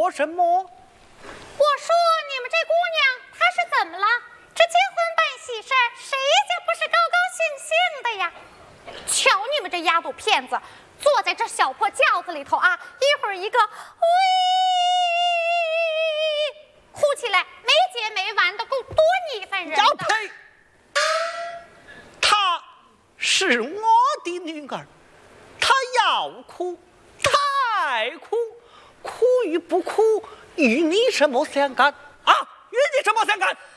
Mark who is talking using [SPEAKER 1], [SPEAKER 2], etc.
[SPEAKER 1] 说什么？
[SPEAKER 2] 我说你们这姑娘她是怎么了？这结婚办喜事谁家不是高高兴兴的呀？瞧你们这丫头片子，坐在这小破轿子里头啊，一会儿一个喂，哭起来没结没完的，够多腻烦人的。
[SPEAKER 1] 要呸！她是我的女儿，她要哭，她爱哭，哭与不哭与你什么相干啊？与你什么相干？